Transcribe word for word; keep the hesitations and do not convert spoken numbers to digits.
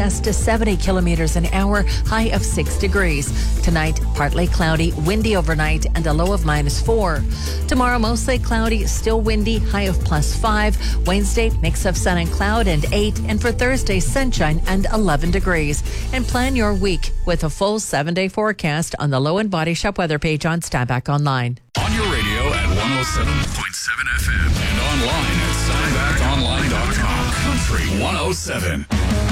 forecast to seventy kilometers an hour, high of six degrees. Tonight, partly cloudy, windy overnight, and a low of minus four. Tomorrow, mostly cloudy, still windy, high of plus five. Wednesday, mix of sun and cloud and eight. And for Thursday, sunshine and eleven degrees. And plan your week with a full seven-day forecast on the Low and Body Shop weather page on Steinbach Online. On your radio at one oh seven point seven F M and online at steinbach online dot com. Country one oh seven.